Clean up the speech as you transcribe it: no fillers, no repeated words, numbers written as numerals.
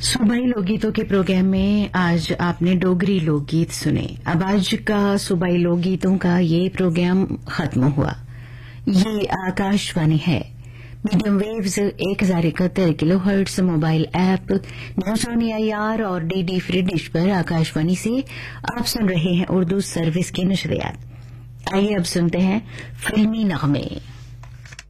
सूबाई लोकगीतों के प्रोग्राम में आज आपने डोगरी लोकगीत सुने। अब आज का सूबाई लोकगीतों का ये प्रोग्राम खत्म हुआ। ये आकाशवाणी है। Medium waves 1071 kilohertz, mobile app news on AIR और DD फ्री डिश पर आकाशवाणी से आप सुन रहे हैं उर्दू सर्विस की नशरियात। आइए अब सुनते हैं फिल्मी नगमे।